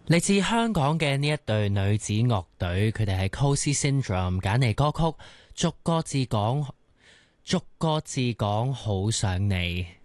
嚟自香港嘅呢一隊女子樂隊，佢哋係 Cozy Syndrome 揀嚟歌曲，逐個字講好想你。